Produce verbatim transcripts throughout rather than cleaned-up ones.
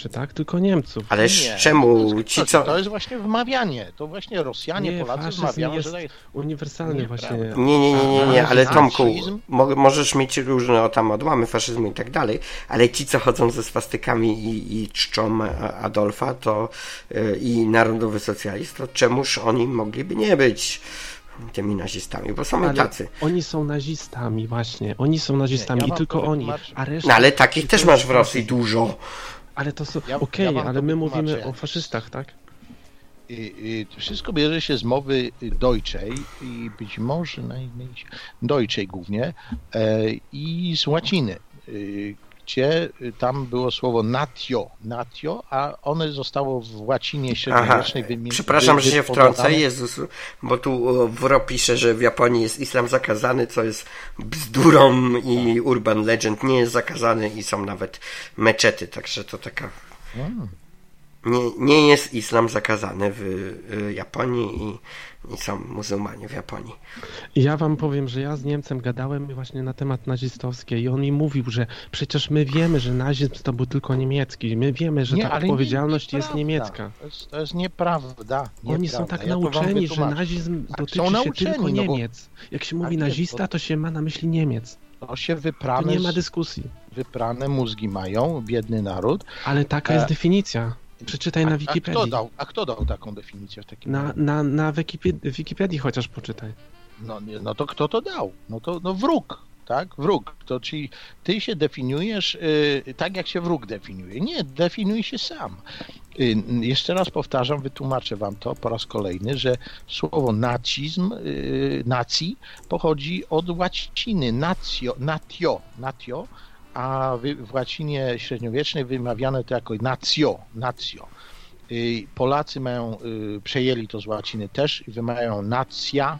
uczy, tak? Tylko Niemców. Ale Nie, czemu to, ci co... To jest właśnie wmawianie. To właśnie Rosjanie, Nie, Polacy faszyzm wmawiają, jest że... Jest... uniwersalny Nie, właśnie. prawda. Nie, nie, nie, nie, nie, ale Tomku, Faszyzm? mo- możesz mieć różne tam odłamy faszyzmu i tak dalej, ale ci, co chodzą ze swastykami i, i czczą Adolfa, to yy, i narodowy socjalist, to czemuż oni mogliby nie być tymi nazistami, bo są i tacy. Oni są nazistami właśnie, oni są nazistami Nie, ja i tylko oni, a reszta... No ale takich też masz w Rosji dużo. Ale to są... Ja- Okej, ja wam ale to my wytłumaczę, mówimy jak o jest. faszystach, tak? Y, y, Wszystko bierze się z mowy deutschej i być może najmniej deutschej głównie e, i z łaciny, y, gdzie tam było słowo natio, natio, a one zostało w łacinie średniowiecznej wymi- Przepraszam, wy- że się wypowiadane. wtrącę, Jezus, bo tu Wro pisze, że w Japonii jest islam zakazany, co jest bzdurą i urban legend nie jest zakazany i są nawet meczety, także to taka... Hmm. Nie, nie jest islam zakazany w y, Japonii i, i są muzułmanie w Japonii. I ja wam powiem, że ja z Niemcem gadałem właśnie na temat nazistowskiej i on mi mówił, że przecież my wiemy, że nazizm to był tylko niemiecki, my wiemy, że Nie, ta ale odpowiedzialność nie, jest nieprawda. niemiecka. To jest, to jest nieprawda. Oni są nieprawda. tak Ja to wam nauczeni, że wytłumaczę. nazizm Tak, dotyczy są się nauczeni, tylko no bo- Niemiec. Jak się mówi nie, nazista, to się ma na myśli Niemiec. To się To wyprane, nie ma dyskusji. wyprane mózgi mają, biedny naród. Ale taka E, jest definicja. Przeczytaj na A, a, Wikipedii. kto dał, a kto dał taką definicję w takim Na, razie? na, na Wikipedii, Wikipedii chociaż poczytaj. No, nie, no to kto to dał? No to no wróg, tak? Wróg. To czyli ty się definiujesz y, tak, jak się wróg definiuje. Nie, definiuj się sam. Y, jeszcze raz powtarzam, wytłumaczę wam to po raz kolejny, że słowo nacizm, y, nacji pochodzi od łaciny natio, natio, natio, a wy, w łacinie średniowiecznej wymawiane to jako nacjo, nacjo. Y, Polacy mają, y, przejęli to z łaciny też i wymawiają nacja,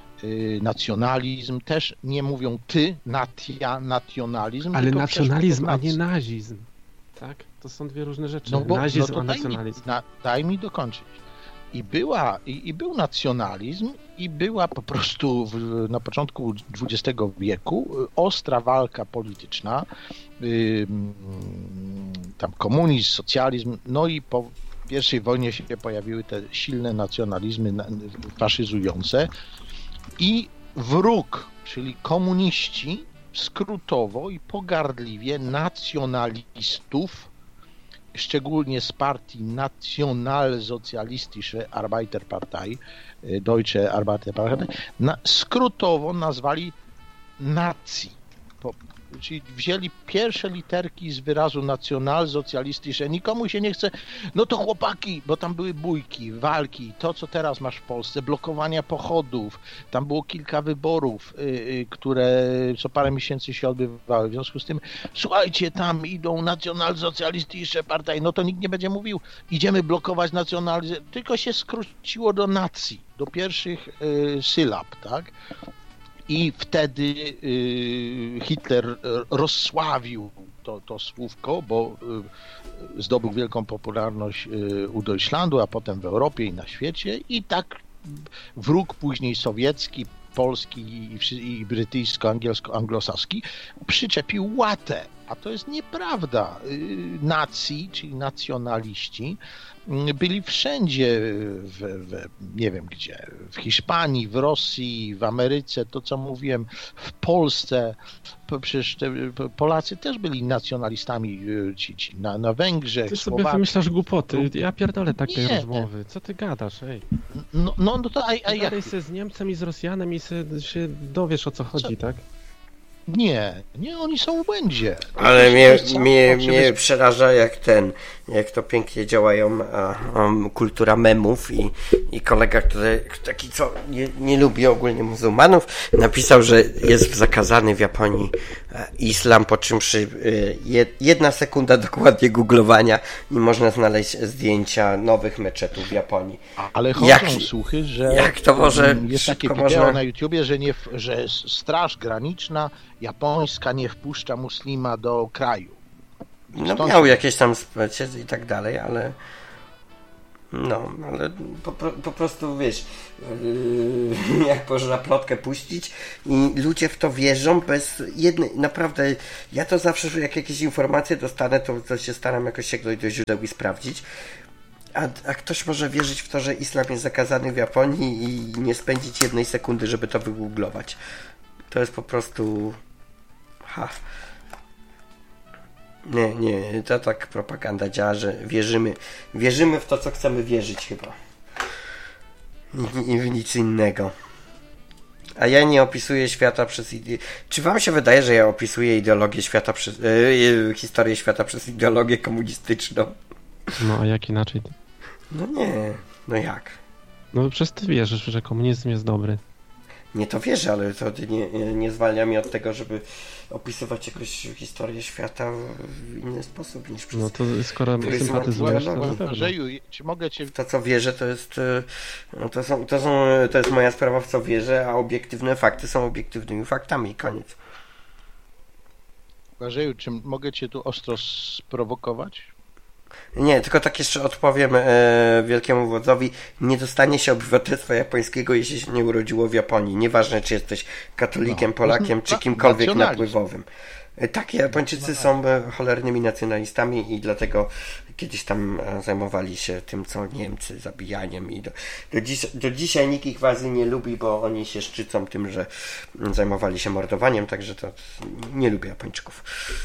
y, nacjonalizm, też nie mówią ty, natia, nacjonalizm. Ale tylko nacjonalizm, przeszło a do nie nacji. nazizm. Tak? To są dwie różne rzeczy. No bo, nazizm, no to a daj mi, nacjonalizm. na, daj mi dokończyć. I, była, i, i był nacjonalizm, i była po prostu w, na początku dwudziestego wieku ostra walka polityczna, y, tam komunizm, socjalizm, no i po pierwszej wojnie się pojawiły te silne nacjonalizmy na- faszyzujące i wróg, czyli komuniści, skrótowo i pogardliwie nacjonalistów, szczególnie z partii Nationalsozialistische Arbeiterpartei, Deutsche Arbeiterpartei, na, skrótowo nazwali nacji. Po, czyli wzięli pierwsze literki z wyrazu nacjonalsocjalistyczne. Nikomu się nie chce, no to chłopaki, bo tam były bójki, walki, to co teraz masz w Polsce, blokowania pochodów, tam było kilka wyborów, yy, które co parę miesięcy się odbywały. W związku z tym, słuchajcie, tam idą nacjonalsocjalistyczne partie, no to nikt nie będzie mówił, idziemy blokować nacjonalizm, tylko się skróciło do nacji, do pierwszych yy, sylab, tak? I wtedy y, Hitler rozsławił to, to słówko, bo y, zdobył wielką popularność y, u Deutschlandu, a potem w Europie i na świecie. I tak wróg później sowiecki, polski i, i brytyjsko-angielsko-anglosaski przyczepił łatę. A to jest nieprawda. Y, nacji, czyli nacjonaliści, byli wszędzie, w, w, nie wiem gdzie, w Hiszpanii, w Rosji, w Ameryce, to co mówiłem, w Polsce, przecież te, Polacy też byli nacjonalistami, ci, ci na, na Węgrzech, Ty sobie Słowakii. wymyślasz głupoty. Ja pierdolę takie Nie. rozmowy. Co ty gadasz, ej? No, no, no to a, a jak? Gadaj sobie z Niemcem i z Rosjanem i se, się dowiesz, o co chodzi, tak? Nie, nie, oni są w błędzie. Ale To mnie, jest mnie, całkowicie mnie bez- przeraża jak ten, jak to pięknie działają a, a, kultura memów i, i kolega, który taki co nie, nie lubi ogólnie muzułmanów, napisał, że jest zakazany w Japonii e, islam, po czym przy, e, jed, jedna sekunda dokładnie googlowania i można znaleźć zdjęcia nowych meczetów w Japonii. Ale chodzą Jak- słuchy, że jak to może jest takie szybko wideo można- na YouTubie, że, nie, w- że Straż Graniczna japońska nie wpuszcza muslima do kraju. No Stąd- miał jakieś tam specie i tak dalej, ale No, ale po, po prostu wiesz, yy, jak można plotkę puścić i ludzie w to wierzą bez jednej, naprawdę, ja to zawsze, jak jakieś informacje dostanę, to, to się staram jakoś sięgnąć do źródeł i sprawdzić. A, a ktoś może wierzyć w to, że islam jest zakazany w Japonii i nie spędzić jednej sekundy, żeby to wygooglować. To jest po prostu... Ha. Nie, nie, to tak propaganda działa, że wierzymy, wierzymy w to, co chcemy wierzyć chyba. I, i w nic innego. A ja nie opisuję świata przez... Ide... Czy wam się wydaje, że ja opisuję ideologię świata przez... Yy, historię świata przez ideologię komunistyczną? No a jak inaczej? No nie, no jak? No przecież ty wierzysz, że komunizm jest dobry. Nie, to wierzę, ale to nie, nie zwalnia mnie od tego, żeby opisywać jakąś historię świata w inny sposób niż przez... No to skoro sympatyzujesz, to na pewno. Czy mogę cię... To, co wierzę, to jest... No to, są, to, są, to jest moja sprawa, w co wierzę, a obiektywne fakty są obiektywnymi faktami. Koniec. Błażeju, czy mogę cię tu ostro sprowokować? Nie, tylko tak jeszcze odpowiem e, wielkiemu wodzowi. Nie dostanie się obywatelstwa japońskiego, jeśli się nie urodziło w Japonii. Nieważne, czy jesteś katolikiem, no, Polakiem, czy kimkolwiek napływowym. E, tak, Japończycy są e, cholernymi nacjonalistami i dlatego kiedyś tam e, zajmowali się tym, co Niemcy, zabijaniem. I do, do, dziś, do dzisiaj nikt ich w Azji nie lubi, bo oni się szczycą tym, że zajmowali się mordowaniem, także to nie lubię Japończyków.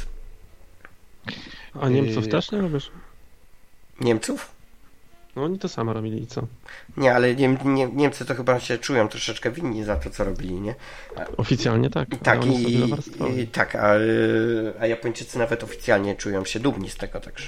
A Niemców też nie lubisz? Niemców? No oni to samo robili i co? Nie, ale nie, nie, Niemcy to chyba się czują troszeczkę winni za to, co robili, nie? Oficjalnie tak. Tak, i, i, tak a, a Japończycy nawet oficjalnie czują się dumni z tego, także.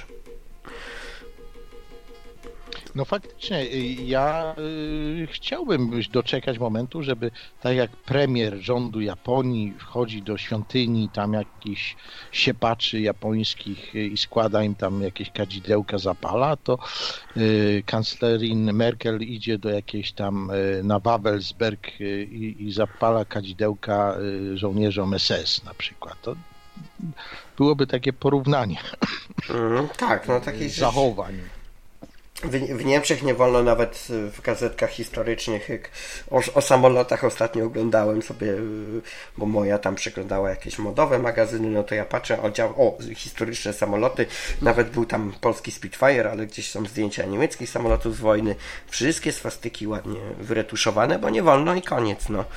No faktycznie, ja y, chciałbym doczekać momentu, żeby tak jak premier rządu Japonii wchodzi do świątyni tam jakichś siepaczy japońskich i składa im tam jakieś kadzidełka, zapala, to y, kanclerin Merkel idzie do jakiejś tam y, na Babelsberg y, i zapala kadzidełka y, żołnierzom S S na przykład. To byłoby takie porównanie mm, tak, no takich zachowań. W, w Niemczech nie wolno nawet w gazetkach historycznych, jak o, o samolotach ostatnio oglądałem sobie, bo moja tam przeglądała jakieś modowe magazyny, no to ja patrzę, o, dział, o historyczne samoloty, nawet był tam polski Spitfire, ale gdzieś są zdjęcia niemieckich samolotów z wojny, wszystkie swastyki ładnie wyretuszowane, bo nie wolno i koniec, no.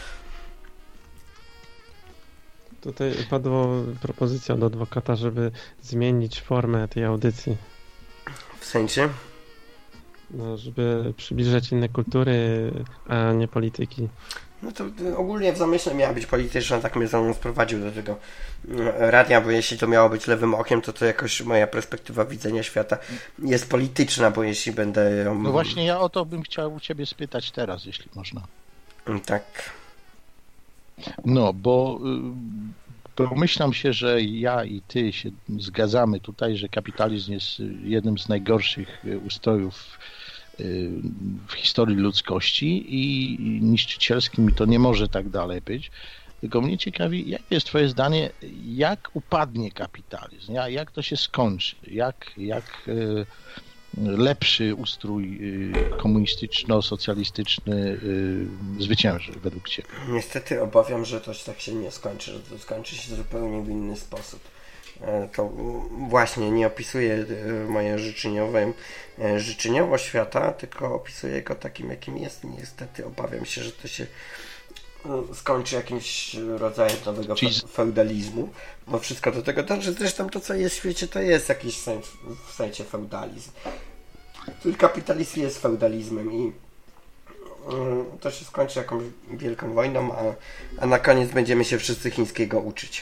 Tutaj padła propozycja od adwokata, żeby zmienić formę tej audycji. W sensie? No, żeby przybliżać inne kultury, a nie polityki. No to ogólnie w zamyśle miała być polityczna, tak mnie za mną sprowadził do tego radia, bo jeśli to miało być lewym okiem, to to jakoś moja perspektywa widzenia świata jest polityczna, bo jeśli będę ją... No właśnie ja o to bym chciał u ciebie spytać teraz, jeśli można. Tak. No, bo domyślam się, że ja i ty się zgadzamy tutaj, że kapitalizm jest jednym z najgorszych ustrojów w historii ludzkości i niszczycielskim i to nie może tak dalej być. Tylko mnie ciekawi, jakie jest twoje zdanie, jak upadnie kapitalizm, jak to się skończy, jak, jak lepszy ustrój komunistyczno-socjalistyczny zwycięży według ciebie? Niestety obawiam, że to tak się nie skończy, że to skończy się zupełnie w inny sposób. To właśnie nie opisuję moje życzeniowe, życzeniowo świata, tylko opisuję go takim, jakim jest. Niestety obawiam się, że to się skończy jakimś rodzajem nowego Czyli... feudalizmu, bo wszystko do tego dąży. Zresztą to, co jest w świecie, to jest jakiś sens, w sensie feudalizm. Tylko kapitalizm jest feudalizmem i to się skończy jakąś wielką wojną, a, a na koniec będziemy się wszyscy chińskiego uczyć.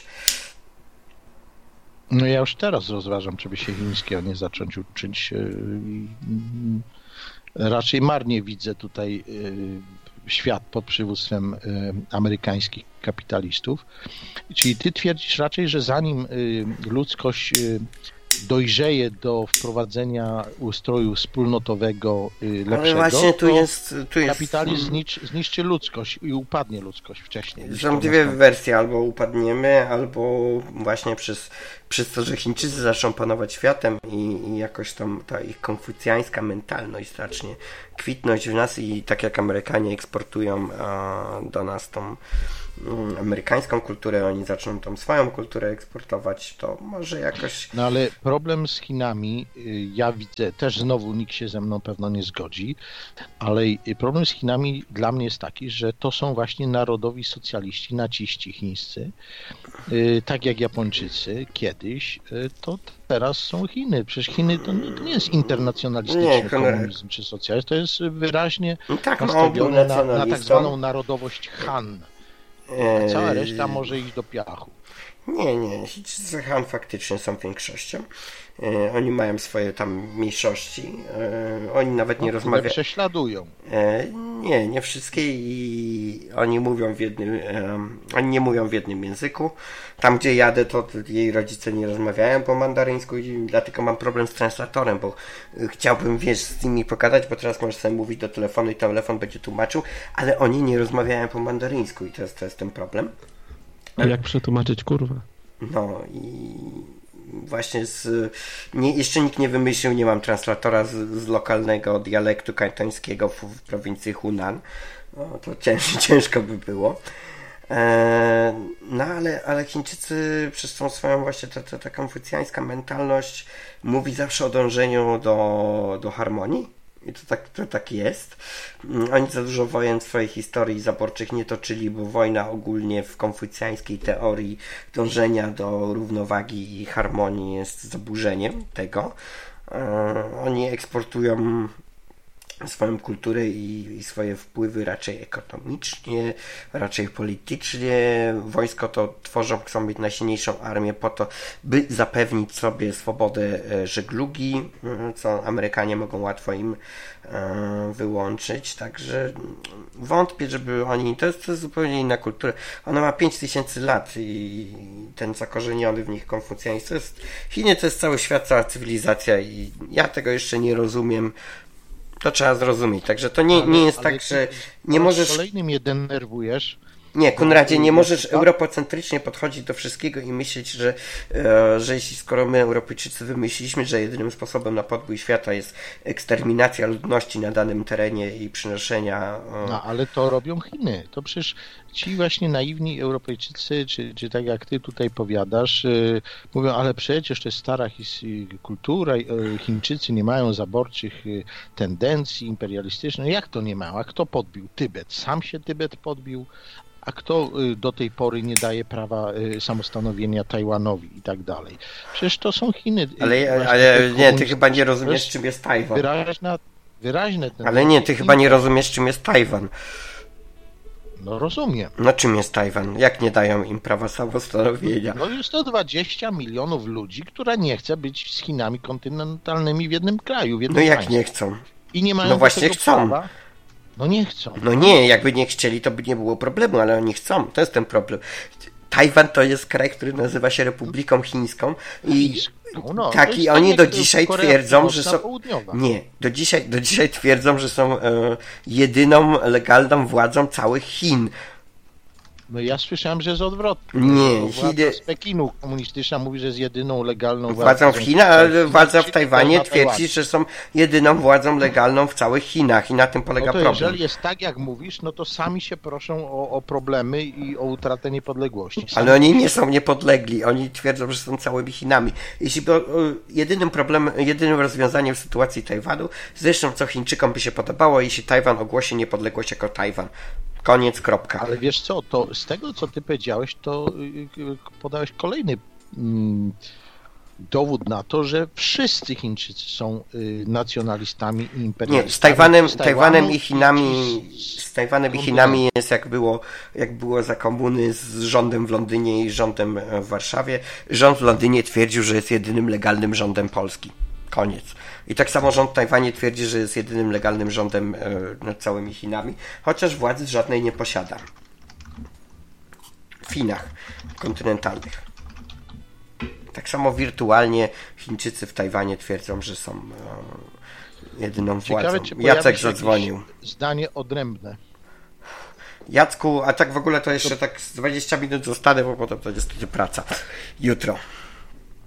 No ja już teraz rozważam, czy by się chińskiego nie zacząć uczyć. Raczej marnie widzę tutaj świat pod przywództwem amerykańskich kapitalistów. Czyli ty twierdzisz raczej, że zanim ludzkość dojrzeje do wprowadzenia ustroju wspólnotowego lepszego, ale właśnie tu jest, tu jest... kapitalizm zniszczy, zniszczy ludzkość i upadnie ludzkość wcześniej. Są dwie wersje, albo upadniemy, albo właśnie przez przez to, że Chińczycy zaczną panować światem i, i jakoś tam ta ich konfucjańska mentalność zacznie kwitnąć w nas i tak jak Amerykanie eksportują a, do nas tą um, amerykańską kulturę, oni zaczną tą swoją kulturę eksportować, to może jakoś... No ale problem z Chinami, ja widzę, też znowu nikt się ze mną pewno nie zgodzi, ale problem z Chinami dla mnie jest taki, że to są właśnie narodowi socjaliści, naciści chińscy, tak jak Japończycy kiedyś, to teraz są Chiny. Przecież Chiny to nie, to nie jest internacjonalistyczny nie, komunizm czy socjalizm, to jest wyraźnie no tak, nastawione na, na tak zwaną narodowość Han. A cała reszta może iść do piachu. Nie, nie. Chińczycy Han faktycznie są większością. E, oni mają swoje tam mniejszości. E, oni nawet nie no, rozmawiają. Prześladują. E, nie, nie wszystkie i oni mówią w jednym. E, oni nie mówią w jednym języku. Tam gdzie jadę, to jej rodzice nie rozmawiają po mandaryńsku i dlatego mam problem z translatorem, bo chciałbym, wiesz, z nimi pogadać, bo teraz możesz sobie mówić do telefonu i telefon będzie tłumaczył, ale oni nie rozmawiają po mandaryńsku i to jest, to jest ten problem. A jak przetłumaczyć, kurwa? No i właśnie z... Nie, jeszcze nikt nie wymyślił, nie mam translatora z, z lokalnego dialektu kantońskiego w, w prowincji Hunan. No, to cięż, ciężko by było. E, no ale, ale Chińczycy przez tą swoją właśnie ta, ta, ta konfucjańska mentalność mówi zawsze o dążeniu do, do harmonii. I to tak, to tak jest. Oni za dużo wojen w swojej historii zaborczych nie toczyli, bo wojna ogólnie w konfucjańskiej teorii dążenia do równowagi i harmonii jest zaburzeniem tego. Oni eksportują swoją kulturę i, i swoje wpływy raczej ekonomicznie, raczej politycznie. Wojsko to tworzą, chcą mieć najsilniejszą armię po to, by zapewnić sobie swobodę żeglugi, co Amerykanie mogą łatwo im e, wyłączyć. Także wątpię, żeby oni... To jest, to jest zupełnie inna kultura. Ona ma pięć tysięcy lat i ten zakorzeniony w nich konfucjanizm to jest... Chiny to jest cały świat, cała cywilizacja i ja tego jeszcze nie rozumiem. To trzeba zrozumieć. Także to nie, nie jest ale, tak, że nie możesz... Kolejny mnie denerwujesz. Nie, Konradzie, nie możesz europocentrycznie podchodzić do wszystkiego i myśleć, że, e, że jeśli skoro my Europejczycy wymyśliliśmy, że jedynym sposobem na podbój świata jest eksterminacja ludności na danym terenie i przynoszenia... E... No, ale to robią Chiny. To przecież ci właśnie naiwni Europejczycy, czy, czy tak jak ty tutaj powiadasz, yy, mówią, ale przecież to jest stara his, kultura, yy, Chińczycy nie mają zaborczych yy, tendencji imperialistycznych. Jak to nie mają? A kto podbił Tybet? Sam się Tybet podbił. A kto do tej pory nie daje prawa samostanowienia Tajwanowi i tak dalej? Przecież to są Chiny. Ale, ale nie, ty chyba nie rozumiesz, czym jest Tajwan. Wyraźna, wyraźne ten ale nie, ty chyba nie rozumiesz, czym jest Tajwan. No rozumiem. No czym jest Tajwan? Jak nie dają im prawa samostanowienia? No jest to dwadzieścia milionów ludzi, która nie chce być z Chinami kontynentalnymi w jednym kraju, w jednym No jak państwie. nie chcą? I nie mają no właśnie tego chcą. prawa. No nie chcą. No nie, jakby nie chcieli, to by nie było problemu, ale oni chcą. To jest ten problem. Tajwan to jest kraj, który nazywa się Republiką Chińską i no, tak i oni do dzisiaj twierdzą, że są południowa. Nie, do dzisiaj, do dzisiaj twierdzą, że są e, jedyną legalną władzą całych Chin. No ja słyszałem, że jest odwrotnie. Nie, Chiny... z Pekinu komunistyczna mówi, że jest jedyną legalną władzą władzą w Chinach, ale władza w Tajwanie twierdzi, że są jedyną władzą legalną w całych Chinach i na tym polega no to problem. Jeżeli jest tak, jak mówisz, no to sami się proszą o, o problemy i o utratę niepodległości. Sami ale oni nie są niepodlegli, oni twierdzą, że są całymi Chinami. Jeśli by, jedynym problemem, jedynym rozwiązaniem sytuacji Tajwanu, zresztą co Chińczykom by się podobało, jeśli Tajwan ogłosi niepodległość jako Tajwan. Koniec, kropka. Ale wiesz co, to z tego, co ty powiedziałeś, to podałeś kolejny mm, dowód na to, że wszyscy Chińczycy są y, nacjonalistami i imperialistami. Nie, z Tajwanem, z Tajwanem i Chinami z Tajwanem i Chinami jest jak było, jak było za komuny z rządem w Londynie i rządem w Warszawie. Rząd w Londynie twierdził, że jest jedynym legalnym rządem Polski. Koniec. I tak samo rząd w Tajwanie twierdzi, że jest jedynym legalnym rządem nad całymi Chinami, chociaż władzy żadnej nie posiada. W Chinach kontynentalnych. Tak samo wirtualnie Chińczycy w Tajwanie twierdzą, że są jedyną Ciekawe, władzą. czy Jacek zadzwonił. Zdanie odrębne. Jacku, a tak w ogóle to jeszcze to... tak z dwadzieścia minut zostanę, bo potem to jest praca. Jutro.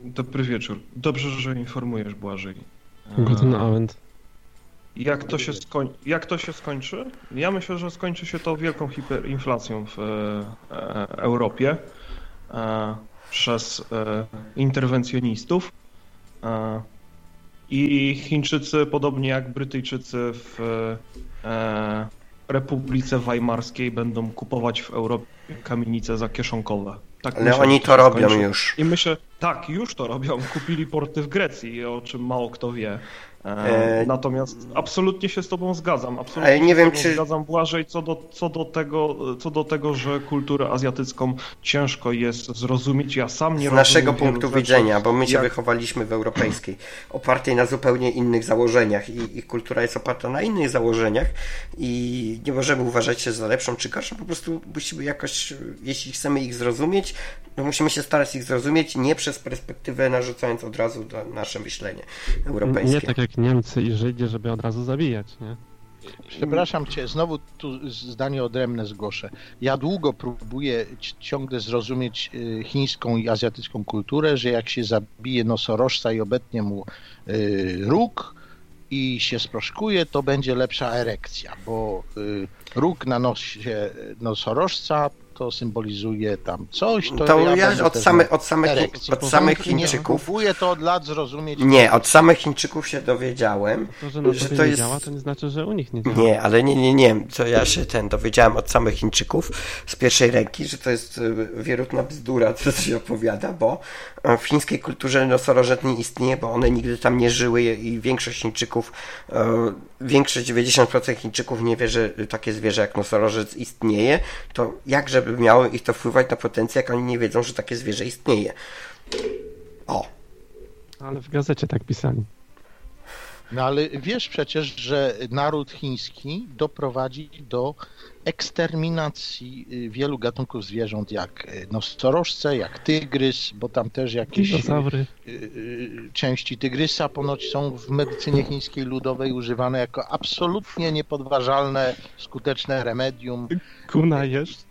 Dobry wieczór. Dobrze, że informujesz, Błażej. Guten Abend. Jak to, się skoń... Jak to się skończy? Ja myślę, że skończy się to wielką hiperinflacją w e, Europie e, przez e, interwencjonistów. E, I Chińczycy, podobnie jak Brytyjczycy w e, Republice Weimarskiej, będą kupować w Europie kamienice za kieszonkowe. Tak Ale myślę, oni że to robią skończy. już. I myślę, tak, już to robią. Kupili porty w Grecji, o czym mało kto wie. E, E, Natomiast absolutnie się z tobą zgadzam. Absolutnie Ale nie się wiem, z tobą czy- zgadzam, Błażej, co do, co, do tego, co do tego, że kulturę azjatycką ciężko jest zrozumieć. Ja sam nie Z rozumiem naszego wielu punktu rzeczy, widzenia, bo my się jak- wychowaliśmy w europejskiej, opartej na zupełnie innych założeniach i ich kultura jest oparta na innych założeniach i nie możemy uważać się za lepszą czy gorszą, po prostu musimy jakoś, jeśli chcemy ich zrozumieć, no musimy się starać ich zrozumieć nie przez perspektywę narzucając od razu na nasze myślenie europejskie. Nie tak jak Niemcy i Żydzi, żeby od razu zabijać, nie? Przepraszam cię, znowu tu zdanie odrębne zgłoszę. Ja długo próbuję ci- ciągle zrozumieć y, chińską i azjatycką kulturę, że jak się zabije nosorożca i obetnie mu y, róg i się sproszkuje, to będzie lepsza erekcja, bo y, róg na nosie nosorożca to symbolizuje tam coś. To, To ja ja będę od, też same, miał od samych, erekcję. od samych Nie Chińczyków, próbuję to od lat zrozumieć. nie, od samych Chińczyków się dowiedziałem, To, że na że tobie to nie jest... działa, to nie znaczy, że u nich nie działa. Nie, ale nie, nie, nie. Co ja się ten dowiedziałem od samych Chińczyków z pierwszej ręki, że to jest y, wierutna bzdura, co się opowiada, bo y, w chińskiej kulturze nosorożec nie istnieje, bo one nigdy tam nie żyły i większość Chińczyków, y, większość dziewięćdziesiąt procent Chińczyków nie wie, że takie zwierzę jak nosorożec istnieje, to jak żeby miało ich to wpływać na potencjał, jak oni nie wiedzą, że takie zwierzę istnieje. O. Ale w gazecie tak pisali. No ale wiesz przecież, że naród chiński doprowadzi do eksterminacji y, wielu gatunków zwierząt, jak y, nosorożce, jak tygrys, bo tam też jakieś Dinozaury. y, y, części tygrysa ponoć są w medycynie chińskiej ludowej używane jako absolutnie niepodważalne, skuteczne remedium. Kuna jest.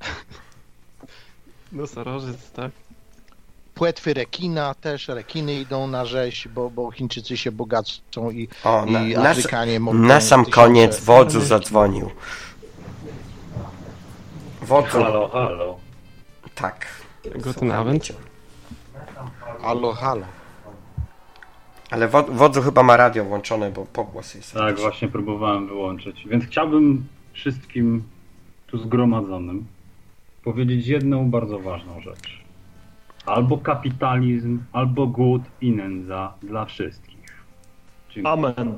Nosorożec, tak. Płetwy rekina też, rekiny idą na rzeź, bo, bo Chińczycy się bogacą i, O, na, i na, Afrykanie mogą na sam tysiące- koniec wodzu zadzwonił. Wodzu, Halo, halo. tak. Guten Słuchamy Abend. cię. Halo, halo. Ale wod- wodzu chyba ma radio włączone, bo pogłos jest. Tak, właśnie próbowałem wyłączyć. Więc chciałbym wszystkim tu zgromadzonym powiedzieć jedną bardzo ważną rzecz. Albo kapitalizm, albo głód i nędza dla wszystkich. Dziękuję. Amen.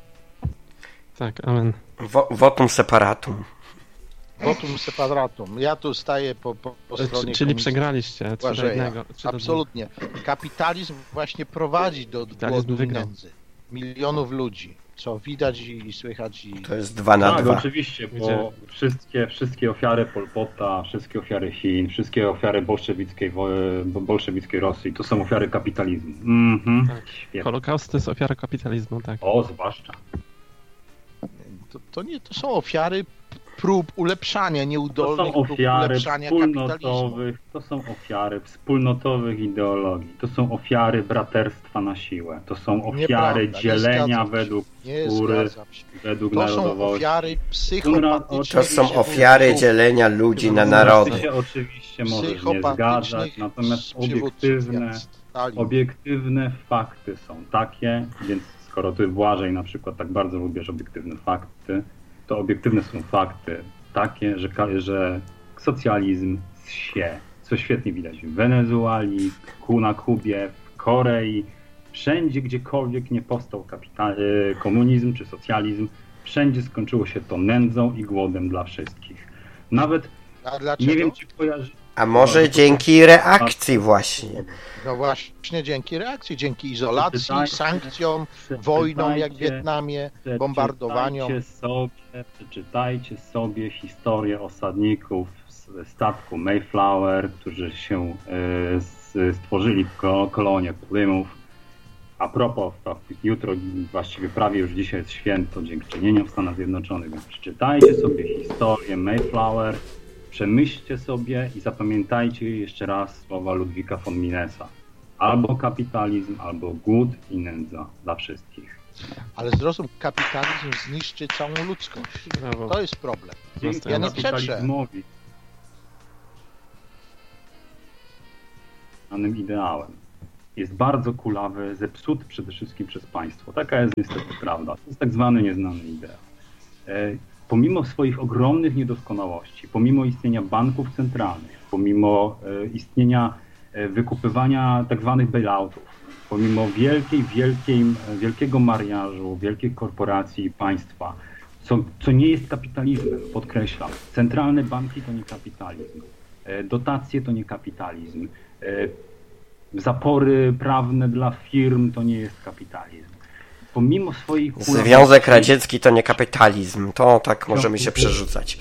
Tak, amen. Wo- votum separatum. Votum separatum. Ja tu staję po, po, po E, stronie Czy, czyli komunistów. przegraliście. trzy do Błażeja. jednego. trzy do dwóch. Absolutnie. Kapitalizm właśnie prowadzi do Kapitalizm głodu i wygrał. nędzy. Milionów ludzi, co widać i, i słychać. I... To jest dwa na Tak, dwa. oczywiście, bo Gdzie? wszystkie, wszystkie ofiary Pol Pota, wszystkie ofiary Chin, wszystkie ofiary bolszewickiej, wo- bolszewickiej Rosji to są ofiary kapitalizmu. Mhm. Tak. Świetnie. Holokaust to jest ofiara kapitalizmu, tak. O, zwłaszcza. To, to nie to są ofiary prób ulepszania, To nieudolnych są prób ofiary ulepszania kapitalizmu. wspólnotowych, to są ofiary wspólnotowych ideologii, to są ofiary braterstwa na siłę, to są ofiary Nieprawda, nie dzielenia zgadzam się. według Nie skóry, zgadzam się. według To są narodowości. ofiary Konrad, psychopatycznych. To są ofiary dzielenia ludzi na Ty narody. się oczywiście możesz nie psychopatycznych zgadzać, natomiast przywódców, obiektywne, jak Stalin. obiektywne fakty są takie, więc skoro ty Błażej na przykład tak bardzo lubisz obiektywne fakty, to obiektywne są fakty takie, że, ka- że socjalizm się, co świetnie widać w Wenezueli, ku- na Kubie, w Korei, wszędzie gdziekolwiek nie powstał kapita- y, komunizm czy socjalizm, wszędzie skończyło się to nędzą i głodem dla wszystkich. Nawet A dlaczego? nie wiem, czy kojarzy. A może dzięki reakcji właśnie. No właśnie dzięki reakcji, dzięki izolacji, Przeczytajcie- sankcjom, wojnom jak w przeczytajcie- Wietnamie, bombardowaniom. Przeczytajcie sobie, przeczytajcie sobie historię osadników z statku Mayflower, którzy się e, s- stworzyli ko- kolonię Plymouth. A propos, to jutro, właściwie prawie już dzisiaj jest święto dziękczynienia w Stanach Zjednoczonych, więc przeczytajcie sobie historię Mayflower, przemyślcie sobie i zapamiętajcie jeszcze raz słowa Ludwika von Minesa. Albo kapitalizm, albo głód i nędza dla wszystkich. Ale zrozum, kapitalizm zniszczy całą ludzkość. Brawo. To jest problem. Dzięki Ja nie przeczę. kapitalizmowi, danym ideałem, jest bardzo kulawy, zepsuty przede wszystkim przez państwo. Taka jest niestety prawda. To jest tak zwany nieznany ideał. E, pomimo swoich ogromnych niedoskonałości, pomimo istnienia banków centralnych, pomimo e, istnienia e, wykupywania tak zwanych bailoutów, pomimo wielkiej, wielkiej, wielkiego mariażu, wielkich korporacji i państwa, co, co nie jest kapitalizmem, podkreślam. Centralne banki to nie kapitalizm. E, dotacje to nie kapitalizm. E, zapory prawne dla firm to nie jest kapitalizm. Pomimo swoich... Związek Radziecki to nie kapitalizm. To tak możemy się przerzucać.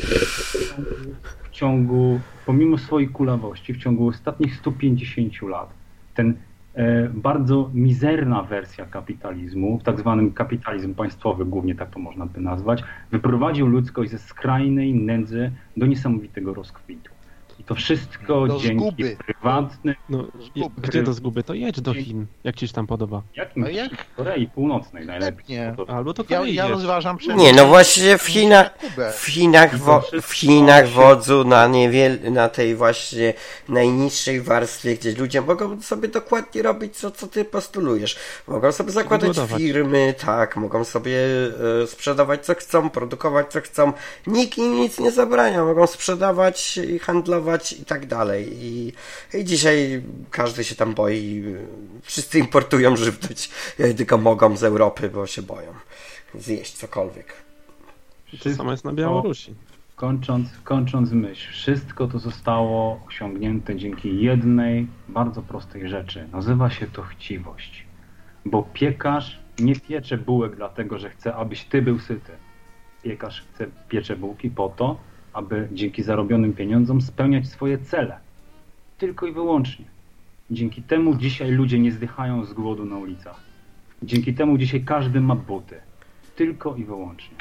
W ciągu, pomimo swojej kulawości, w ciągu ostatnich stu pięćdziesięciu lat, ten e, bardzo mizerna wersja kapitalizmu, tak zwanym kapitalizm państwowy, głównie tak to można by nazwać, wyprowadził ludzkość ze skrajnej nędzy do niesamowitego rozkwitu. I to wszystko Do dzięki zguby. prywatnym... No, Zguby. gdzie do zguby? To jedź do Chin, jak ci się tam podoba. Jakim? A jak? Korei Północnej najlepiej. Nie. To- Albo to Ja, Korei ja jedź. rozważam przecież... Nie, no właśnie w Chinach, Kubę. w Chinach, wo, w Chinach wodzu na, niewiel, na tej właśnie najniższej warstwie, gdzie ludzie mogą sobie dokładnie robić, co, co ty postulujesz. Mogą sobie zakładać budować. firmy, tak, mogą sobie e, sprzedawać co chcą, produkować co chcą. Nikt im nic nie zabrania, mogą sprzedawać i handlować i tak dalej. I, i dzisiaj każdy się tam boi, wszyscy importują żywność, tylko mogą z Europy, bo się boją zjeść cokolwiek. To samo jest na Białorusi. Kończąc, kończąc myśl, wszystko to zostało osiągnięte dzięki jednej bardzo prostej rzeczy. Nazywa się to chciwość. Bo piekarz nie piecze bułek dlatego, że chce, abyś ty był syty. Piekarz chce, piecze bułki po to, aby dzięki zarobionym pieniądzom spełniać swoje cele. Tylko i wyłącznie. Dzięki temu dzisiaj ludzie nie zdychają z głodu na ulicach. Dzięki temu dzisiaj każdy ma buty. Tylko i wyłącznie.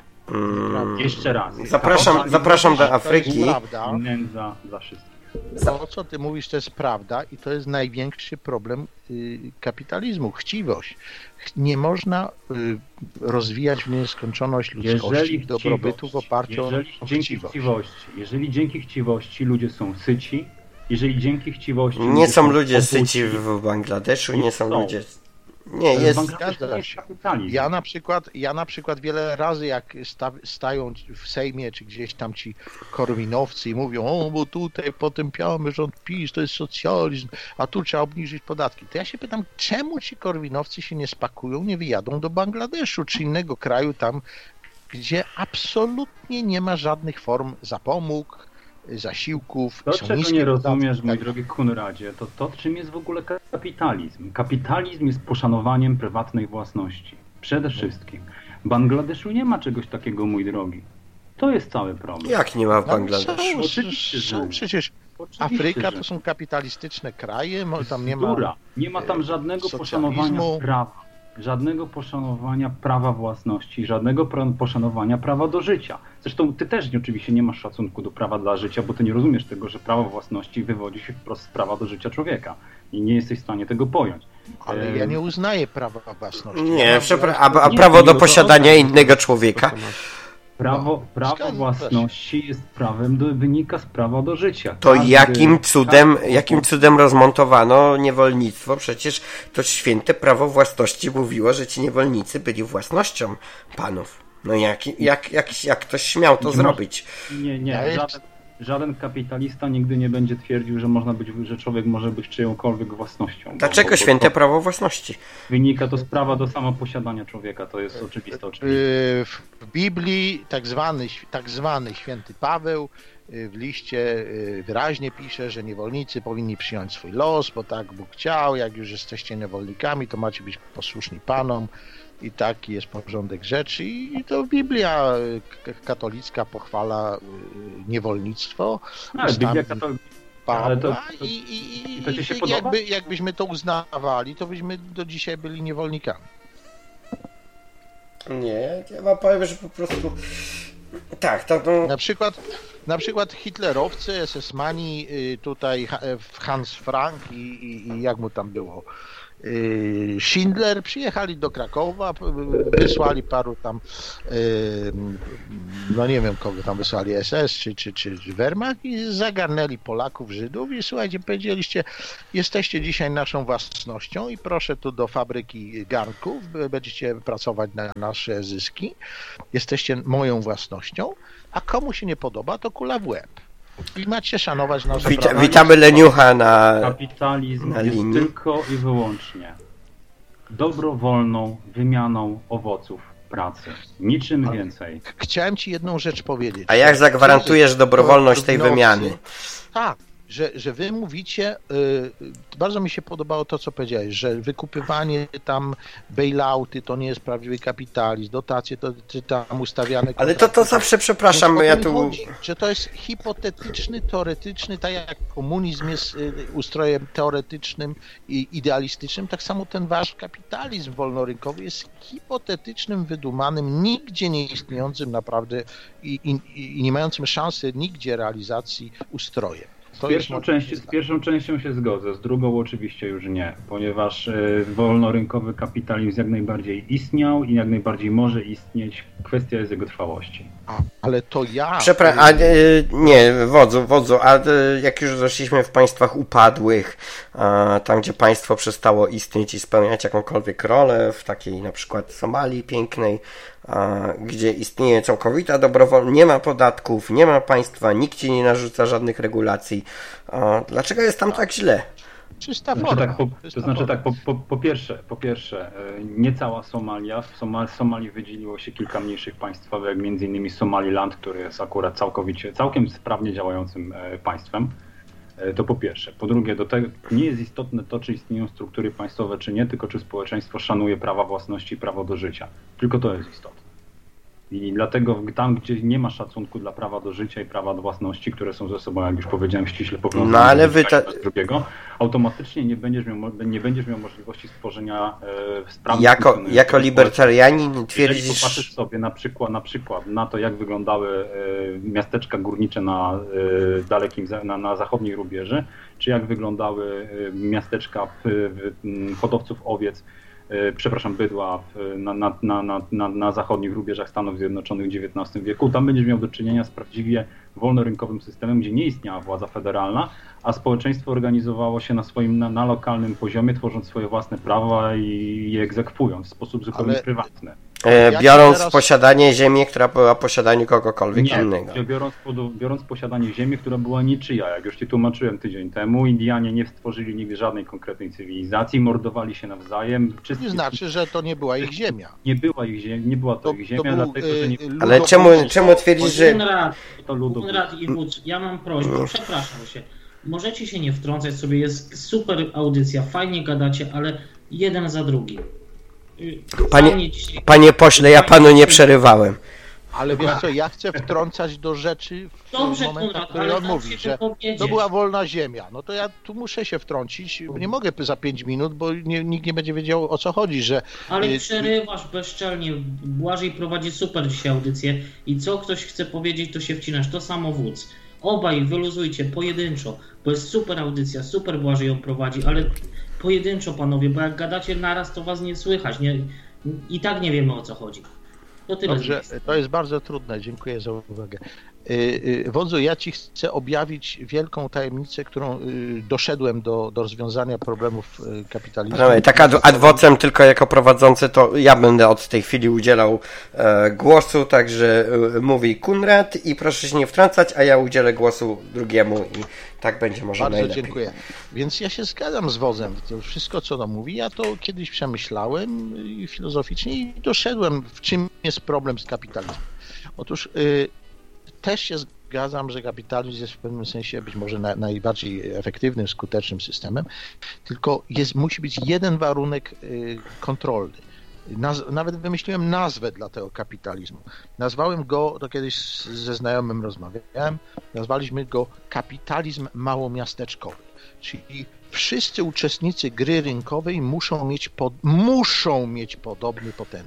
Mm. Jeszcze raz. Zapraszam, zapraszam do To Afryki. jest prawda. Nędza dla wszystkich. To, co ty mówisz, to jest prawda i to jest największy problem y, kapitalizmu, chciwość. Ch- Nie można y, rozwijać w nieskończoność ludzkości, Jeżeli dobrobytu w oparciu jeżeli o dzięki chciwość. chciwości, jeżeli dzięki chciwości ludzie są syci, jeżeli dzięki chciwości Nie są ludzie obuci, syci w Bangladeszu, nie są Są. ludzie... Nie, ale jest... Bangladesz to Zgadza jest się. kapitalizm. Ja na przykład, ja na przykład wiele razy jak sta, stają w Sejmie czy gdzieś tam ci korwinowcy i mówią, o bo tutaj potępiamy rząd PiS, to jest socjalizm, a tu trzeba obniżyć podatki. To ja się pytam, czemu ci korwinowcy się nie spakują, nie wyjadą do Bangladeszu czy innego kraju tam, gdzie absolutnie nie ma żadnych form zapomóg, zasiłków. To, są czego niskie nie podatki, rozumiesz, mój tak. drogi Konradzie, to to, czym jest w ogóle kapitalizm. Kapitalizm jest poszanowaniem prywatnej własności. Przede wszystkim. W Bangladeszu nie ma czegoś takiego, mój drogi. To jest cały problem. Jak nie ma w No, Bangladeszu? są, Oczywiście, że są nie. przecież Oczywiście, Afryka że to są kapitalistyczne kraje, mo- tam nie ma... Bzdura. Nie ma tam żadnego socjalizmu. poszanowania prawa. Żadnego poszanowania prawa własności, żadnego pra- poszanowania prawa do życia. Zresztą ty też oczywiście nie masz szacunku do prawa dla życia, bo ty nie rozumiesz tego, że prawo własności wywodzi się wprost z prawa do życia człowieka i nie jesteś w stanie tego pojąć. Ale ja nie uznaję prawa własności. Ja Nie, mam- przepraszam, a, a Nie, prawo nie, do no to posiadania o- innego człowieka? Prawo, prawo zgadzam własności jest prawem, do, wynika z prawa do życia. To Każdy- jakim cudem, każdy- jakim cudem rozmontowano niewolnictwo? Przecież to święte prawo własności mówiło, że ci niewolnicy byli własnością panów. No jak, jak, jak, jak ktoś śmiał to Nie zrobić? Nie, nie, Ale- żaden, żaden kapitalista nigdy nie będzie twierdził, że można być, że człowiek może być czyjąkolwiek własnością. bo- Dlaczego bo- bo święte to prawo własności? Wynika to z prawa do samoposiadania człowieka, to jest oczywiste oczywiście. Y, W Biblii tak zwany, tak zwany święty Paweł y, w liście y, wyraźnie pisze, że niewolnicy powinni przyjąć swój los, bo tak Bóg chciał, jak już jesteście niewolnikami, to macie być posłuszni Panom i taki jest porządek rzeczy i to Biblia y, k- katolicka pochwala y, niewolnictwo. Ale ustami Biblia katolicka, Pawła ale to- to- i, i, i, to ci się i podoba? jakby, jakbyśmy to uznawali, to byśmy do dzisiaj byli niewolnikami. Nie, ja wam powiem, że po prostu... Tak, to... No... Na przykład Na przykład hitlerowcy, esesmani, tutaj Hans Frank i, i, i jak mu tam było, Schindler przyjechali do Krakowa, wysłali paru tam, no nie wiem kogo tam wysłali, S S czy, czy, czy Wehrmacht i zagarnęli Polaków, Żydów i słuchajcie, powiedzieliście, jesteście dzisiaj naszą własnością i proszę tu do fabryki garnków, będziecie pracować na nasze zyski, jesteście moją własnością, a komu się nie podoba, to kula w łeb. I macie szanować nasze Wita, prawa. Witamy Leniucha na Kapitalizm na jest linii. tylko i wyłącznie dobrowolną wymianą owoców pracy. Niczym więcej. Chciałem ci jedną rzecz powiedzieć. A jak zagwarantujesz dobrowolność tej wymiany? Tak, że, że wy mówicie, y, bardzo mi się podobało to, co powiedziałeś, że wykupywanie tam bailouty to nie jest prawdziwy kapitalizm, dotacje to czy tam ustawiane... Ale to, to zawsze, przepraszam, Więc o ja to mi tu... chodzi, że to jest hipotetyczny, teoretyczny, tak jak komunizm jest y, ustrojem teoretycznym i idealistycznym, tak samo ten wasz kapitalizm wolnorynkowy jest hipotetycznym, wydumanym, nigdzie nie istniejącym naprawdę i, i, i nie mającym szansy nigdzie realizacji ustrojem. Z pierwszą, części, z pierwszą częścią się zgodzę, z drugą oczywiście już nie, ponieważ y, wolnorynkowy kapitalizm jak najbardziej istniał i jak najbardziej może istnieć. Kwestia jest jego trwałości. A, ale to ja... Przepraszam, a y, nie, wodzu, wodzu, a y, jak już zeszliśmy w państwach upadłych, a, tam gdzie państwo przestało istnieć i spełniać jakąkolwiek rolę, w takiej na przykład Somalii pięknej, a, gdzie istnieje całkowita dobrowolność, nie ma podatków, nie ma państwa, nikt ci nie narzuca żadnych regulacji. A, dlaczego jest tam tak źle? Czysta Znaczy forma. tak, po, Czysta to znaczy forma. tak, po, po, po pierwsze, po pierwsze, nie cała Somalia. W Somal, Somalii wydzieliło się kilka mniejszych państw, jak między innymi Somaliland, który jest akurat całkowicie, całkiem sprawnie działającym państwem. To po pierwsze. Po drugie, do tego nie jest istotne to, czy istnieją struktury państwowe, czy nie, tylko czy społeczeństwo szanuje prawa własności i prawo do życia. Tylko to jest istotne. I dlatego tam, gdzie nie ma szacunku dla prawa do życia i prawa do własności, które są ze sobą, jak już powiedziałem, ściśle powiązane, No ale wy ta... z drugiego, automatycznie nie będziesz miał, nie będziesz miał możliwości stworzenia e, sprawy. Jako, jako libertarianin twierdzisz... Jeżeli popatrzysz sobie na przykład, na przykład na to, jak wyglądały e, miasteczka górnicze na e, dalekim, na, na zachodniej rubieży, czy jak wyglądały e, miasteczka p, m, hodowców owiec, przepraszam, bydła na, na, na, na, na zachodnich rubieżach Stanów Zjednoczonych w dziewiętnastym wieku, tam będziesz miał do czynienia z prawdziwie wolnorynkowym systemem, gdzie nie istniała władza federalna, a społeczeństwo organizowało się na swoim, na, na lokalnym poziomie, tworząc swoje własne prawa i je egzekwując w sposób zupełnie Ale... prywatny. E, biorąc teraz... posiadanie ziemi, która była posiadaniem kogokolwiek nie, innego. Biorąc, pod, biorąc posiadanie ziemi, która była niczyja, jak już ci tłumaczyłem tydzień temu, Indianie nie stworzyli nigdy żadnej konkretnej cywilizacji, mordowali się nawzajem. To nie znaczy, że to nie była ich ziemia. Nie była ich ziemia, nie była to, to ich ziemia, to był, dlatego, że nie... Ale czemu, czemu twierdzisz, że... Konrad, Konrad i Wódz, ja mam prośbę, przepraszam się. Możecie się nie wtrącać sobie, jest super audycja, fajnie gadacie, ale jeden za drugim. Panie, panie pośle, ja panu nie przerywałem. Ale wiesz co, ja chcę wtrącać do rzeczy w Dobrze, momentach, Konrad, które on ale mówi, że to była wolna ziemia. No to ja tu muszę się wtrącić. Nie mogę za pięć minut, bo nie, nikt nie będzie wiedział, o co chodzi, że... Ale przerywasz bezczelnie. Błażej prowadzi super dzisiaj audycję i co ktoś chce powiedzieć, to się wcinasz. To samo Wódz. Obaj wyluzujcie pojedynczo, bo jest super audycja, super Błażej ją prowadzi, ale pojedynczo, panowie, bo jak gadacie naraz, to was nie słychać. Nie, i tak nie wiemy, o co chodzi. To tyle. Dobrze, to jest bardzo trudne. Dziękuję za uwagę. Wodzu, ja ci chcę objawić wielką tajemnicę, którą doszedłem do, do rozwiązania problemów kapitalizmu. No, tak ad, ad vocem, tylko jako prowadzący, to ja będę od tej chwili udzielał e, głosu, także e, mówi Konrad i proszę się nie wtrącać, a ja udzielę głosu drugiemu i tak będzie może bardzo najlepiej. Dziękuję. Więc ja się zgadzam z Wodzem. To wszystko, co on mówi, ja to kiedyś przemyślałem filozoficznie i doszedłem, w czym jest problem z kapitalizmem. Otóż y, też się zgadzam, że kapitalizm jest w pewnym sensie być może na, najbardziej efektywnym, skutecznym systemem, tylko jest, musi być jeden warunek y, kontrolny. Naz, nawet wymyśliłem nazwę dla tego kapitalizmu. Nazwałem go, to kiedyś ze znajomym rozmawiałem, nazwaliśmy go kapitalizm małomiasteczkowy. Czyli wszyscy uczestnicy gry rynkowej muszą mieć, pod, muszą mieć podobny potencjał.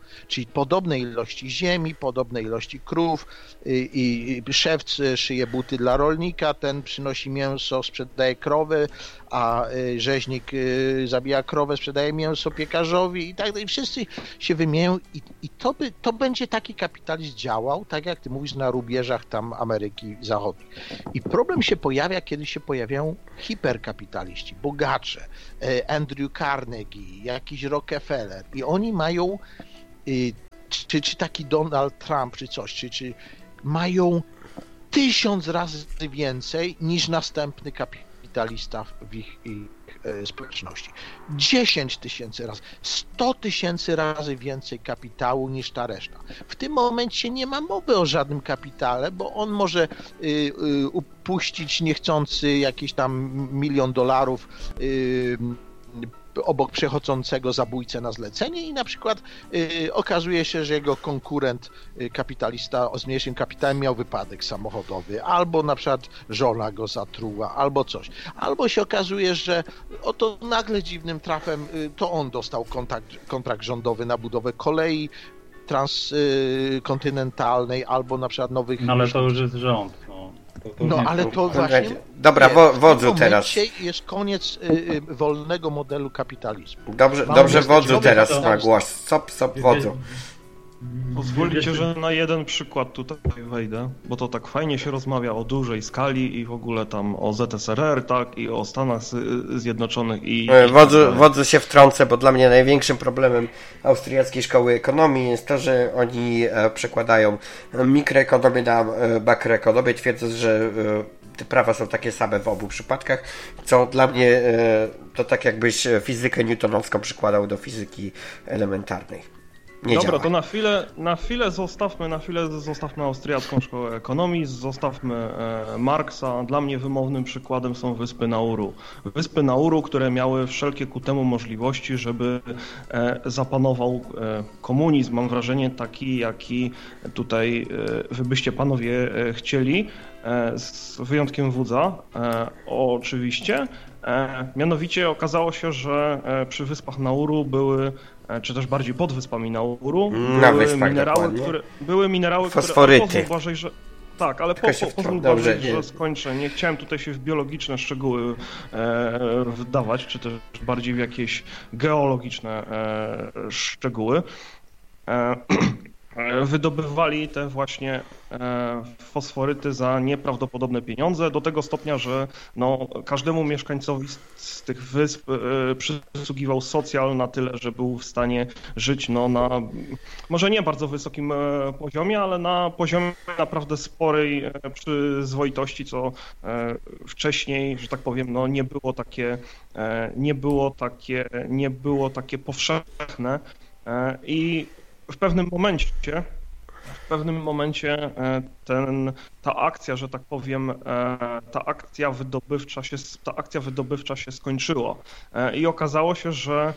Czyli podobnej ilości ziemi, podobnej ilości krów i, i szewc szyje buty dla rolnika, ten przynosi mięso, sprzedaje krowę, a rzeźnik zabija krowę, sprzedaje mięso piekarzowi i tak dalej. Wszyscy się wymieniają i, i to, by, to będzie taki kapitalizm działał, tak jak ty mówisz, na rubieżach tam Ameryki Zachodniej. I problem się pojawia, kiedy się pojawiają hiperkapitaliści, bogacze, Andrew Carnegie, jakiś Rockefeller i oni mają, czy, czy taki Donald Trump, czy coś, czy, czy mają tysiąc razy więcej niż następny kapitalista w ich, ich e, społeczności. dziesięć tysięcy razy, sto tysięcy razy więcej kapitału niż ta reszta. W tym momencie nie ma mowy o żadnym kapitale, bo on może y, y, upuścić niechcący jakiś tam milion dolarów y, obok przechodzącego zabójcę na zlecenie i na przykład y, okazuje się, że jego konkurent y, kapitalista o mniejszym kapitałem miał wypadek samochodowy, albo na przykład żona go zatruła, albo coś. Albo się okazuje, że oto nagle dziwnym trafem y, to on dostał kontrakt, kontrakt rządowy na budowę kolei transkontynentalnej, albo na przykład nowych... No ale to już jest rząd. No, to, to no ale to właśnie... Dobra, wo, wodzu teraz. Jest koniec y, wolnego modelu kapitalizmu. Dobrze, dobrze wodzu teraz ma głos. Stop, stop, wodzu. Pozwólcie, że na jeden przykład tutaj wejdę, bo to tak fajnie się rozmawia o dużej skali i w ogóle tam o Z S R R, tak, i o Stanach Zjednoczonych i... Wodzu, wodzu się wtrącę, bo dla mnie największym problemem austriackiej szkoły ekonomii jest to, że oni przekładają mikroekonomię na makroekonomię, twierdząc, że te prawa są takie same w obu przypadkach, co dla mnie to tak jakbyś fizykę newtonowską przykładał do fizyki elementarnej. Nie Dobra, działa. to na chwilę, na chwilę zostawmy, na chwilę zostawmy austriacką szkołę ekonomii, zostawmy e, Marksa. Dla mnie wymownym przykładem są Wyspy Nauru. Wyspy Nauru, które miały wszelkie ku temu możliwości, żeby e, zapanował e, komunizm. Mam wrażenie taki, jaki tutaj e, wy byście panowie e, chcieli, e, z wyjątkiem wódza, e, oczywiście. E, mianowicie okazało się, że e, przy Wyspach Nauru były, czy też bardziej pod Wyspami Nauru, Na były wyspach, minerały, które, były minerały, Fosforyty. które... Pozwól, że, tak, ale po, po, pozwól dobrze, Błażej, że skończę. Nie chciałem tutaj się w biologiczne szczegóły e, wdawać, czy też bardziej w jakieś geologiczne e, szczegóły. E, wydobywali te właśnie e, fosforyty za nieprawdopodobne pieniądze, do tego stopnia, że no, każdemu mieszkańcowi z, z tych wysp e, przysługiwał socjal na tyle, że był w stanie żyć no, na może nie bardzo wysokim e, poziomie, ale na poziomie naprawdę sporej e, przyzwoitości, co e, wcześniej, że tak powiem, no, nie było takie, e, nie było takie, nie było takie powszechne e, i w pewnym momencie, w pewnym momencie ten, ta akcja, że tak powiem, ta akcja wydobywcza się, ta akcja wydobywcza się skończyła i okazało się, że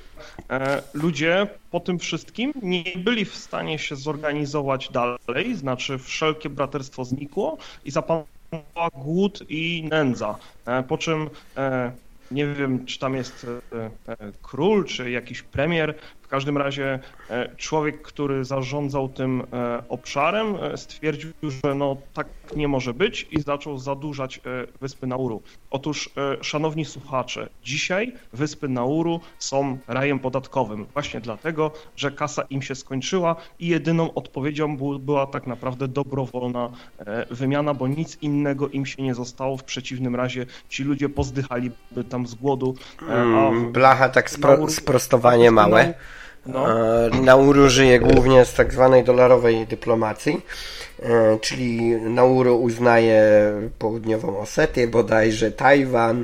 ludzie po tym wszystkim nie byli w stanie się zorganizować dalej, znaczy wszelkie braterstwo znikło i zapanowała głód i nędza, po czym nie wiem, czy tam jest król, czy jakiś premier. W każdym razie człowiek, który zarządzał tym obszarem, stwierdził, że no tak nie może być i zaczął zadłużać Wyspy Nauru. Otóż, szanowni słuchacze, dzisiaj Wyspy Nauru są rajem podatkowym właśnie dlatego, że kasa im się skończyła i jedyną odpowiedzią była tak naprawdę dobrowolna wymiana, bo nic innego im się nie zostało. W przeciwnym razie ci ludzie pozdychaliby tam z głodu. A Blacha, tak spro, Nauru, sprostowanie małe. No. Nauru żyje głównie z tak zwanej dolarowej dyplomacji, czyli Nauru uznaje południową Osetię, bodajże Tajwan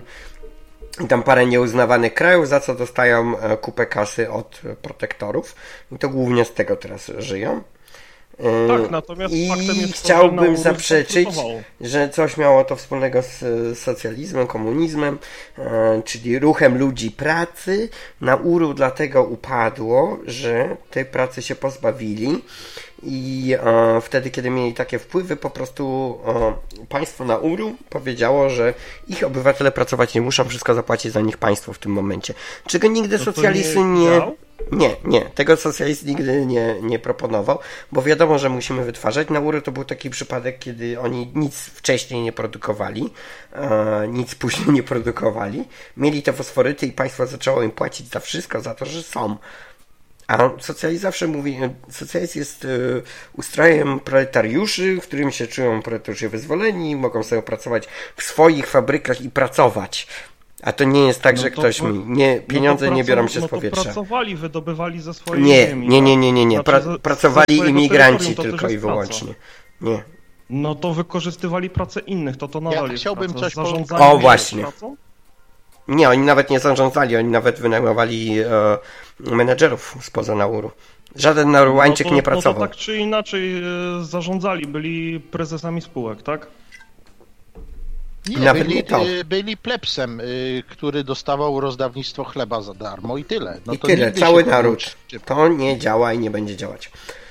i tam parę nieuznawanych krajów, za co dostają kupę kasy od protektorów i to głównie z tego teraz żyją. Tak, natomiast I faktem jest chciałbym to, że zaprzeczyć, że coś miało to wspólnego z socjalizmem, komunizmem, czyli ruchem ludzi pracy. Nauru dlatego upadło, że tej pracy się pozbawili i e, wtedy, kiedy mieli takie wpływy, po prostu e, państwo Nauru powiedziało, że ich obywatele pracować nie muszą, wszystko zapłaci za nich państwo w tym momencie. Czego nigdy to socjalisty to nie, nie... dział? Nie, nie. Tego socjalizm nigdy nie, nie proponował, bo wiadomo, że musimy wytwarzać. Nauru to był taki przypadek, kiedy oni nic wcześniej nie produkowali, e, nic później nie produkowali. Mieli te fosforyty i państwo zaczęło im płacić za wszystko, za to, że są. A socjalizm zawsze mówi, socjalizm jest y, ustrojem proletariuszy, w którym się czują proletariusze wyzwoleni, mogą sobie pracować w swoich fabrykach i pracować. A to nie jest tak, no że to, ktoś mi, nie, pieniądze no nie biorą się no z powietrza. No to pracowali, wydobywali ze swojej nie, ziemi. Nie, nie, nie, nie, nie. Pra, znaczy, pracowali imigranci tylko i praca. wyłącznie. Nie. No to wykorzystywali pracę innych, to to nadal ja jest chciałbym praca. coś Zarządzanie O, właśnie. pracą? Nie, oni nawet nie zarządzali, oni nawet wynajmowali e, menedżerów spoza Nauru. Żaden Nauruańczyk no to, nie pracował. No to tak czy inaczej e, zarządzali, byli prezesami spółek, tak? Nie, Nawet byli, nie to. y, byli plebsem, y, który dostawał rozdawnictwo chleba za darmo i tyle. No I to tyle, nigdy cały się naród. To nie działa i nie będzie działać.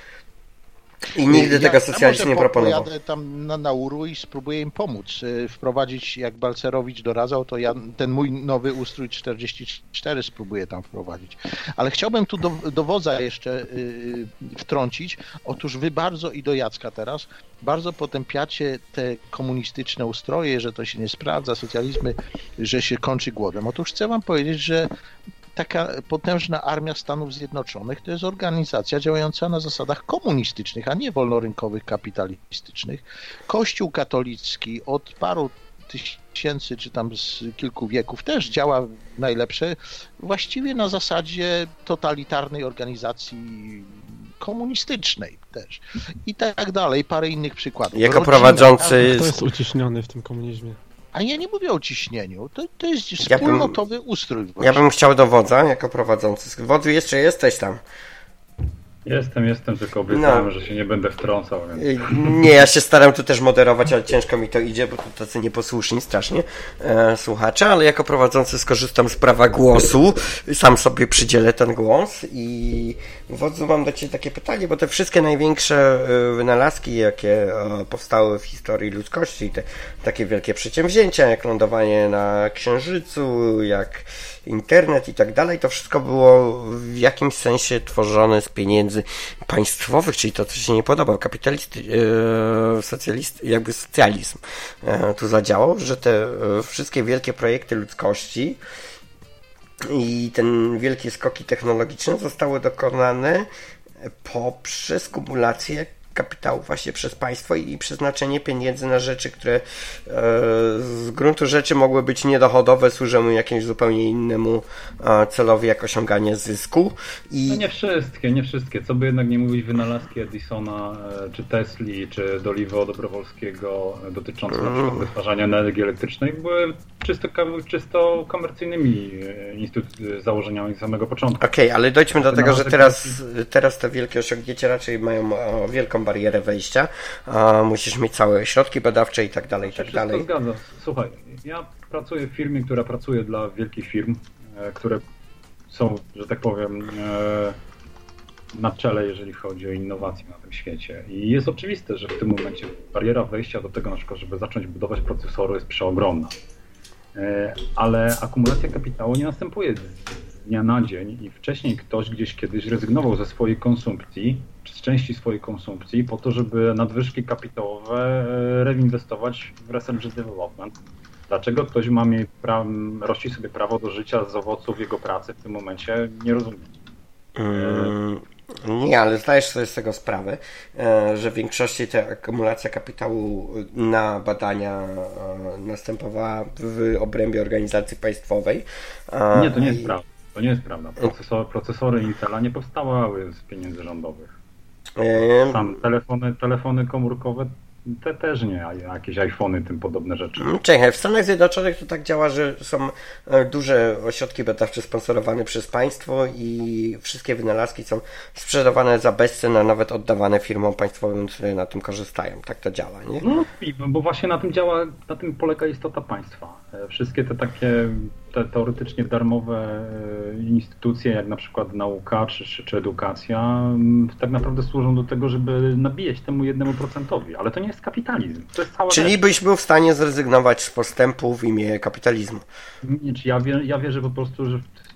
I nigdy ja, tego socjalizm ja nie proponował. Pojadę tam na Nauru i spróbuję im pomóc. y, Wprowadzić, jak Balcerowicz doradzał, to ja ten mój nowy ustrój czterdzieści cztery spróbuję tam wprowadzić. Ale chciałbym tu do, do wodza jeszcze y, wtrącić. Otóż wy bardzo, i do Jacka teraz, bardzo potępiacie te komunistyczne ustroje, że to się nie sprawdza, socjalizmy, że się kończy głodem. Otóż chcę wam powiedzieć, że taka potężna armia Stanów Zjednoczonych to jest organizacja działająca na zasadach komunistycznych, a nie wolnorynkowych, kapitalistycznych. Kościół katolicki od paru tysięcy, czy tam z kilku wieków też działa najlepsze, właściwie na zasadzie totalitarnej organizacji komunistycznej też. I tak dalej, parę innych przykładów. Jako Rodzina, prowadzący... Kto jest uciśniony w tym komunizmie? A ja nie mówię o ciśnieniu, to, to jest Ja bym- wspólnotowy ustrój. Ja bym chciał do wodza, jako prowadzący. Wodzu, jeszcze jesteś tam. Jestem, jestem, tylko obiecałem, No. że się nie będę wtrącał. Więc... Y, Nie, ja się staram tu też moderować, ale ciężko mi to idzie, bo to tacy nieposłuszni strasznie e, słuchacze, ale jako prowadzący skorzystam z prawa głosu, sam sobie przydzielę ten głos i wodzu, mam do Ciebie takie pytanie, bo te wszystkie największe e, wynalazki, jakie e, powstały w historii ludzkości, te takie wielkie przedsięwzięcia, jak lądowanie na Księżycu, jak internet i tak dalej, to wszystko było w jakimś sensie tworzone z pieniędzy państwowych, czyli to, co się nie podoba, kapitalisty, e, socjalist, jakby socjalizm e, tu zadziałał, że te e, wszystkie wielkie projekty ludzkości i ten wielkie skoki technologiczne zostały dokonane poprzez kumulację kapitału właśnie przez państwo i przeznaczenie pieniędzy na rzeczy, które e, z gruntu rzeczy mogły być niedochodowe, służą jakiemuś zupełnie innemu e, celowi, jak osiąganie zysku. I... No nie wszystkie, nie wszystkie. Co by jednak nie mówić, wynalazki Edisona, e, czy Tesli, czy Doliwo Dobrowolskiego e, dotyczące na przykład wytwarzania energii elektrycznej były czysto, czysto komercyjnymi e, instytut- założeniami z samego początku. Okej, okay, ale dojdźmy do tego, że Wynalazek teraz, teraz te wielkie osiągnięcia raczej mają e, wielką barierę wejścia. E, musisz mieć całe środki badawcze i tak dalej, i tak Wszystko dalej. zgadza. Słuchaj, ja pracuję w firmie, która pracuje dla wielkich firm, e, które są, że tak powiem, e, na czele, jeżeli chodzi o innowacje na tym świecie. I jest oczywiste, że w tym momencie bariera wejścia do tego, na przykład, żeby zacząć budować procesory, jest przeogromna. E, ale akumulacja kapitału nie następuje z dnia na dzień i wcześniej ktoś gdzieś kiedyś rezygnował ze swojej konsumpcji, czy z części swojej konsumpcji, po to, żeby nadwyżki kapitałowe e, reinwestować w research and development. Dlaczego ktoś ma mieć pra- rości sobie prawo do życia z owoców jego pracy w tym momencie? Nie rozumiem. Mm, nie, ale zdajesz sobie z tego sprawę, e, że w większości ta akumulacja kapitału na badania e, następowała w obrębie organizacji państwowej. E, Nie, to nie jest i- prawda. To nie jest prawda. Procesor, procesory Intela nie powstawały z pieniędzy rządowych. e, Tam telefony, telefony komórkowe te też nie, a jakieś iPhony, tym podobne rzeczy. Czekaj, w Stanach Zjednoczonych to tak działa, że są e, duże ośrodki badawcze sponsorowane przez państwo i wszystkie wynalazki są sprzedawane za bezcen, a nawet oddawane firmom państwowym, które na tym korzystają. Tak to działa, nie? No, i- bo właśnie na tym działa, na tym polega istota państwa. E, Wszystkie te takie te teoretycznie darmowe e, instytucje, jak na przykład nauka czy, czy, czy edukacja, m, tak naprawdę służą do tego, żeby nabijać temu jednemu procentowi, ale to nie jest kapitalizm. To jest cała Czyli rzecz. byś był w stanie zrezygnować z postępu w imię kapitalizmu. Nie, czy ja, wie, ja wierzę po prostu, że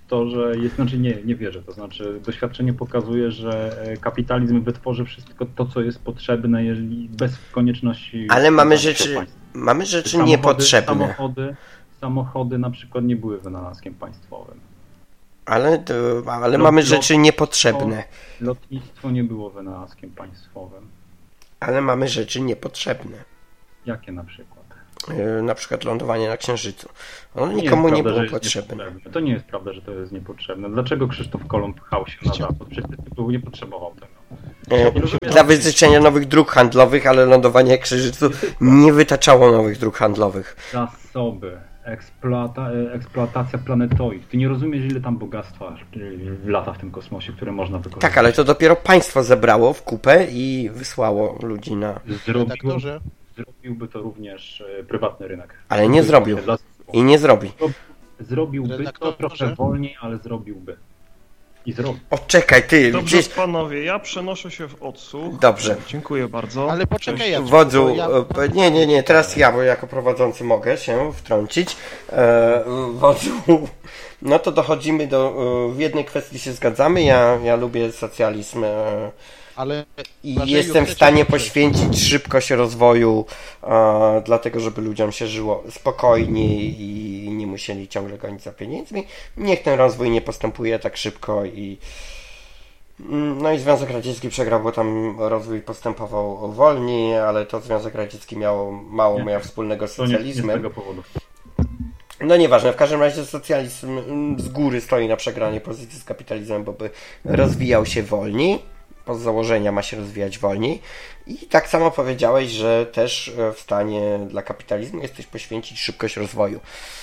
to, że jest, znaczy nie, nie wierzę, to znaczy doświadczenie pokazuje, że kapitalizm wytworzy wszystko to, co jest potrzebne, jeżeli bez konieczności... Ale mamy rzeczy, mamy rzeczy samochody, niepotrzebne. Samochody, samochody na przykład nie były wynalazkiem państwowym. Ale, ale Lot, mamy rzeczy niepotrzebne. Lotnictwo nie było wynalazkiem państwowym. Ale mamy rzeczy niepotrzebne. Jakie na przykład? Yy, na przykład lądowanie na Księżycu. Ono nikomu nie, prawda, nie było potrzebne. To nie jest prawda, że to jest niepotrzebne. Dlaczego Krzysztof Kolumb pchał się na zachód? Przecież tytuł nie potrzebował tego. Yy, dla wytyczenia nowych dróg handlowych, ale lądowanie na Księżycu nie wytaczało nowych dróg handlowych. Zasoby. Eksploata, eksploatacja planetoid. Ty nie rozumiesz, ile tam bogactwa lata w tym kosmosie, które można wykorzystać. Tak, ale to dopiero państwo zebrało w kupę i wysłało ludzi na... Zrobił, zrobiłby to również prywatny rynek. Ale nie zrobił. I nie zrobi. Zrobiłby to trochę wolniej, ale zrobiłby. I zrobił. O, czekaj, ty. Dobrze, gdzieś... panowie, ja przenoszę się w odsłuch. Dobrze. Dziękuję bardzo. Ale poczekaj, ja... Wodzu, ja... nie, nie, nie, teraz ja, bo jako prowadzący mogę się wtrącić. E, wodzu, no to dochodzimy do... W jednej kwestii się zgadzamy. Ja, ja lubię socjalizm. E, Ale i jestem w stanie poświęcić szybkość rozwoju, e, dlatego żeby ludziom się żyło spokojniej i nie musieli ciągle gonić za pieniędzmi. Niech ten rozwój nie postępuje tak szybko i no i Związek Radziecki przegrał, bo tam rozwój postępował wolniej, ale to Związek Radziecki miał mało miał wspólnego z socjalizmem. To nie, nie z tego powodu. No nieważne, w każdym razie socjalizm z góry stoi na przegranej pozycji z kapitalizmem, bo by rozwijał się wolniej. Z założenia ma się rozwijać wolniej. I tak samo powiedziałeś, że też w stanie dla kapitalizmu jesteś poświęcić szybkość rozwoju.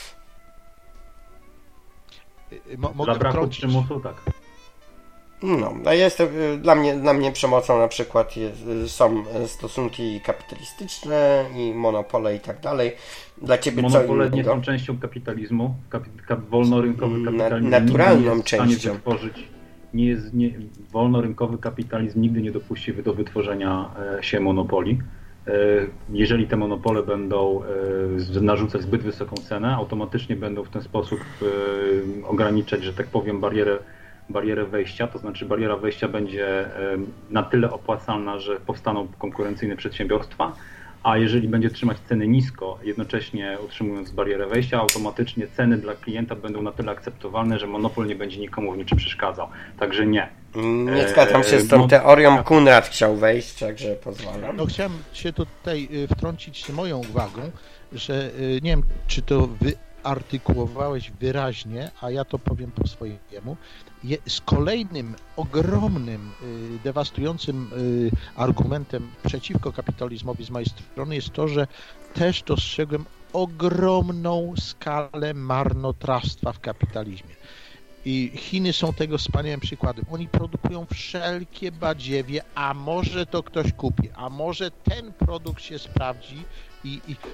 Dla braku przymusu, tak. No, a jestem, dla mnie, dla mnie przemocą na przykład jest, są stosunki kapitalistyczne i monopole i tak dalej. Dla ciebie monopole nie są częścią kapitalizmu. Kapi, kap, wolnorynkowy kapitalizm Na, naturalną nie jest częścią. Wytworzyć, nie jest, nie, wolnorynkowy kapitalizm nigdy nie dopuści do wytworzenia e, się monopoli. E, jeżeli te monopole będą e, narzucać zbyt wysoką cenę, automatycznie będą w ten sposób e, ograniczać, że tak powiem, barierę barierę wejścia, to znaczy bariera wejścia będzie na tyle opłacalna, że powstaną konkurencyjne przedsiębiorstwa, a jeżeli będzie trzymać ceny nisko, jednocześnie utrzymując barierę wejścia, automatycznie ceny dla klienta będą na tyle akceptowalne, że monopol nie będzie nikomu w niczym przeszkadzał. Także nie. Nie zgadzam się z tą teorią. Kunrad chciał wejść, także pozwalam. No chciałem się tutaj wtrącić moją uwagą, że nie wiem, czy to wyartykułowałeś wyraźnie, a ja to powiem po swojemu. Z kolejnym ogromnym, dewastującym argumentem przeciwko kapitalizmowi z mojej strony jest to, że też dostrzegłem ogromną skalę marnotrawstwa w kapitalizmie. I Chiny są tego wspaniałym przykładem. Oni produkują wszelkie badziewie, a może to ktoś kupi, a może ten produkt się sprawdzi i, i